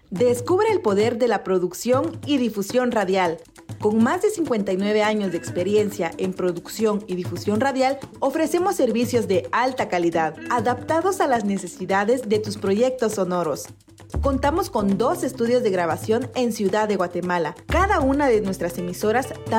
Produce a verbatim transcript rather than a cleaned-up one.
Descubre el poder de la producción y difusión radial. Con más de cincuenta y nueve años de experiencia en producción y difusión radial, ofrecemos servicios de alta calidad, adaptados a las necesidades de tus proyectos sonoros. Contamos con dos estudios de grabación en Ciudad de Guatemala. Cada una de nuestras emisoras también